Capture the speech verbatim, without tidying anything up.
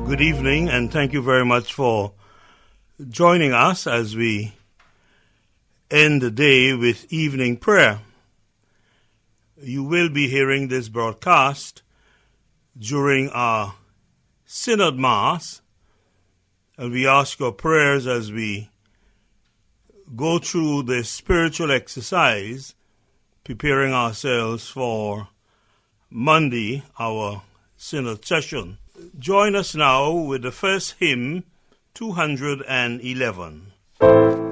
Good evening, and thank you very much for joining us as we end the day with evening prayer. You will be hearing this broadcast during our Synod Mass, and we ask your prayers as we go through this spiritual exercise, preparing ourselves for Monday, our Synod session. Join us now with the first hymn, two hundred eleven.